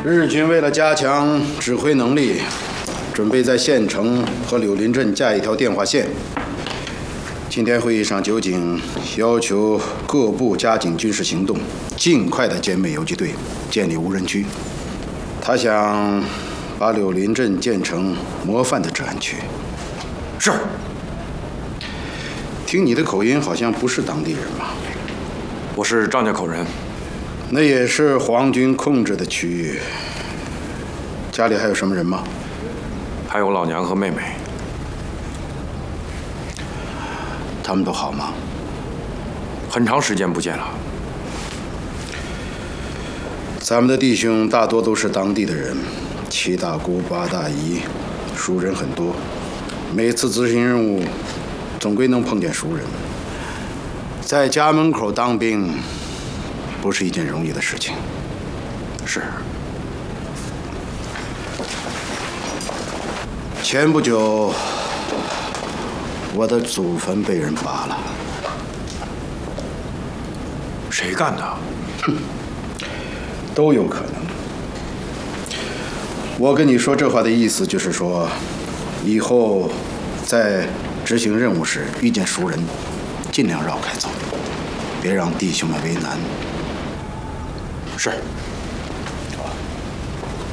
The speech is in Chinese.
日军为了加强指挥能力，准备在县城和柳林镇架一条电话线。今天会议上，酒井要求各部加紧军事行动，尽快的歼灭游击队，建立无人区。他想把柳林镇建成模范的治安区。 是。 听你的口音，好像不是当地人嘛？ 我是张家口人。 那也是皇军控制的区域。家里还有什么人吗？ 还有老娘和妹妹。 他们都好吗？ 很长时间不见了。 咱们的弟兄大多都是当地的人，七大姑八大姨，熟人很多。每次执行任务，总归能碰见熟人。在家门口当兵，不是一件容易的事情。 是。 前不久，我的祖坟被人扒了。 谁干的？ 哼，都有可能。我跟你说这话的意思就是说，以后在执行任务时遇见熟人，尽量绕开走，别让弟兄们为难。 是。